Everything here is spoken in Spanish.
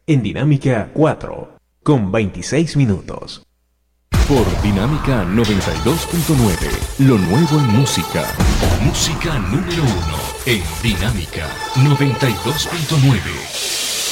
en Dinámica 4, con 26 minutos. Por Dinámica 92.9, lo nuevo en música. Música número 1 en Dinámica 92.9.